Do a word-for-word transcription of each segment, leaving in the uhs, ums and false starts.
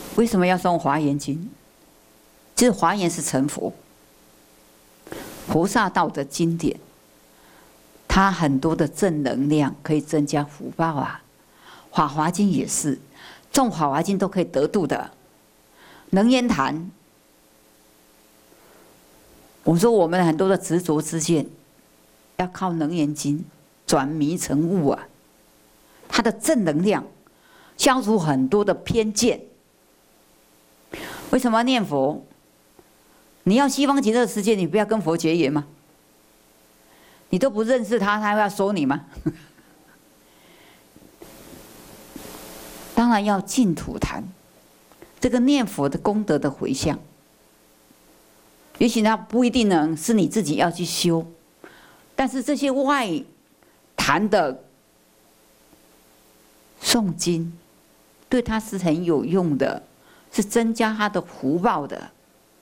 为什么要诵《华严经》？其实《华严》是成佛、菩萨道的经典，它很多的正能量可以增加福报啊。《法华经》也是，诵《法华经》都可以得度的。能言谈，我说我们很多的执着之见，要靠《能言经》转迷成悟啊。它的正能量消除很多的偏见。为什么要念佛？你要西方极乐世界，你不要跟佛结缘吗？你都不认识他，他会要收你吗？当然要净土谈这个念佛的功德的回向。也许它不一定能是你自己要去修，但是这些外谈的诵经，对他是很有用的，是增加他的福报的。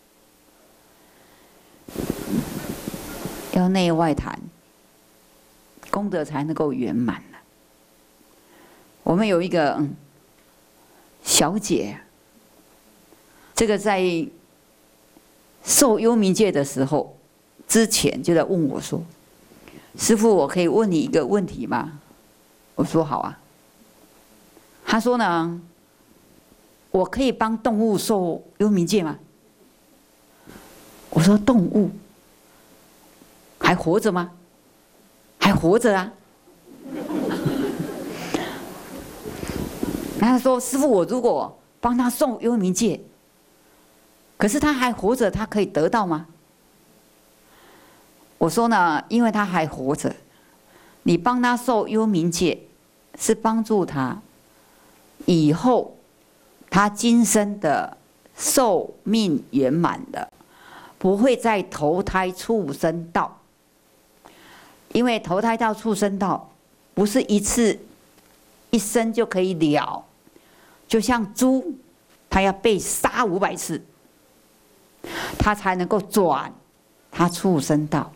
要内外谈，功德才能够圆满。我们有一个、嗯、小姐，这个在受幽冥界的时候，之前就在问我说：“师父，我可以问你一个问题吗？”我说：“好啊。”他说呢：“我可以帮动物受幽冥界吗？”我说：“动物还活着吗？还活着啊！”他说：“师父，我如果帮他送幽冥界，可是他还活着，他可以得到吗？”我说呢：“因为他还活着，你帮他受幽冥界，是帮助他以后他今生的寿命圆满的，不会再投胎畜生道。因为投胎到畜生道，不是一次一生就可以了，就像猪，它要被杀五百次，它才能够转它畜生道。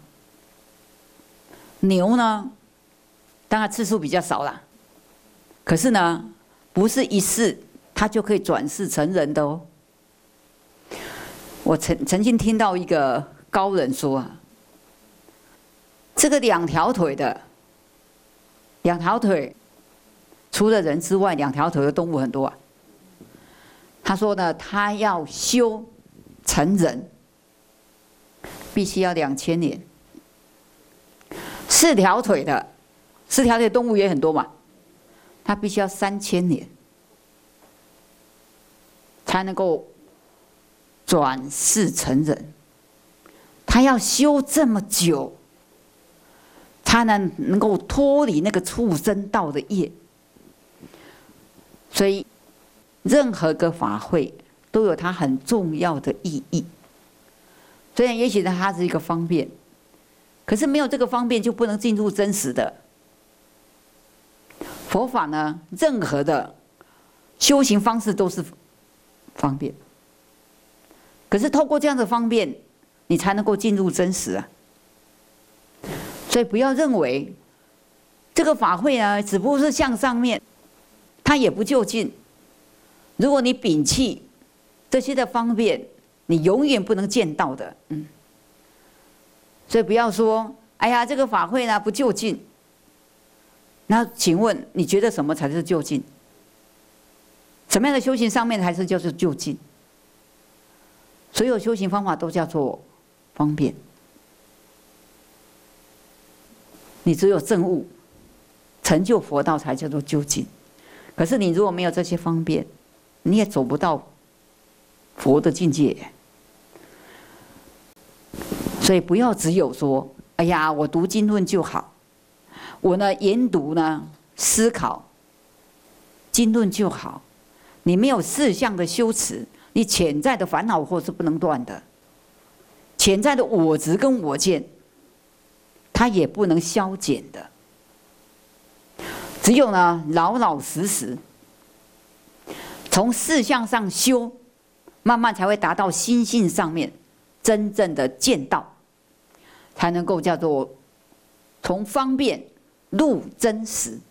牛呢，当然次数比较少啦，可是呢，不是一世它就可以转世成人的哦。我曾曾经听到一个高人说啊，这个两条腿的，两条腿，除了人之外，两条腿的动物很多啊。他说呢，他要修成人，必须要两千年。四条腿的，四条腿动物也很多嘛，他必须要三千年，才能够转世成人。他要修这么久，他能能够脱离那个畜生道的业。所以任何个法会都有它很重要的意义。虽然也许呢它是一个方便，可是没有这个方便就不能进入真实的佛法呢。任何的修行方式都是方便，可是透过这样的方便，你才能够进入真实啊。所以不要认为这个法会呢，只不过是向上面，它也不就近。如果你摒弃这些的方便，你永远不能见到的。嗯，所以不要说，哎呀，这个法会呢不就近。那请问你觉得什么才是就近？什么样的修行上面才是就是就近？所有修行方法都叫做方便。你只有证悟、成就佛道才叫做究竟。可是你如果没有这些方便，你也走不到佛的境界。所以不要只有说，哎呀，我读经论就好，我呢研读呢思考经论就好。你没有四项的修持，你潜在的烦恼或是不能断的，潜在的我执跟我见，它也不能消减的。只有呢老老实实从四项上修，慢慢才会达到心性上面真正的见道，才能够叫做从方便入真实。